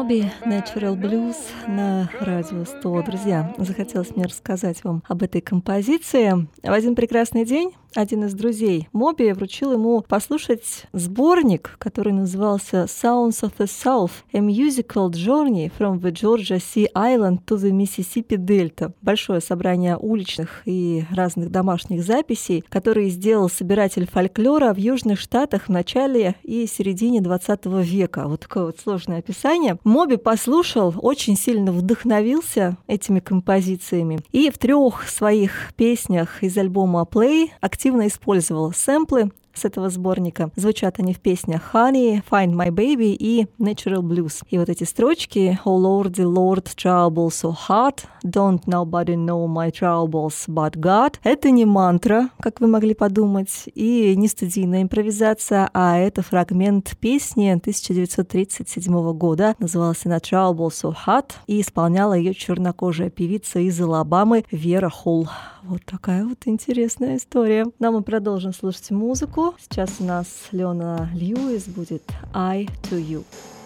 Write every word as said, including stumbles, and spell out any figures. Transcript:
Моби, Natural Blues на Радио сто. Друзья, захотелось мне рассказать вам об этой композиции. В один прекрасный день один из друзей Моби вручил ему послушать сборник, который назывался Sounds of the South, A Musical Journey from the Georgia Sea Island to the Mississippi Delta. Большое собрание уличных и разных домашних записей, которые сделал собиратель фольклора в Южных Штатах в начале и середине двадцатого века. Вот такое вот сложное описание. Моби послушал, очень сильно вдохновился этими композициями и в трех своих песнях из альбома Play активно использовал сэмплы с этого сборника. Звучат они в песнях Honey, Find My Baby и Natural Blues. И вот эти строчки Oh Lordy, Lord, trouble so hard, don't nobody know my troubles but God. Это не мантра, как вы могли подумать, и не студийная импровизация, а это фрагмент песни тысяча девятьсот тридцать седьмого года. Называлась она Trouble so hard, и исполняла ее чернокожая певица из Алабамы Вера Холл. Вот такая вот интересная история. Но мы продолжим слушать музыку. Сейчас у нас Леона Льюис будет I to You.